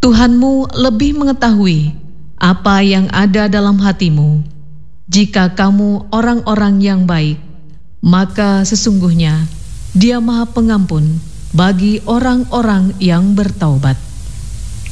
Tuhanmu lebih mengetahui apa yang ada dalam hatimu. Jika kamu orang-orang yang baik, maka sesungguhnya Dia Maha Pengampun bagi orang-orang yang bertaubat.